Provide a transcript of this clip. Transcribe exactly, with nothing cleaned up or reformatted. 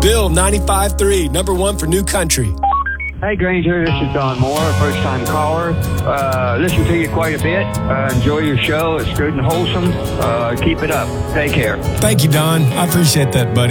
Bill ninety-five point three, number one for New Country. Hey, Granger, this is Don Moore, first-time caller. Uh, listen to you quite a bit. Uh, enjoy your show. It's good and wholesome. Uh, keep it up. Take care. Thank you, Don. I appreciate that, buddy.